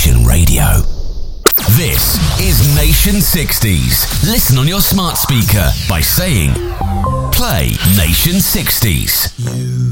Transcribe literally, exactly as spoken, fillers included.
Nation Radio. This is Nation sixties. Listen on your smart speaker by saying, play Nation sixties. You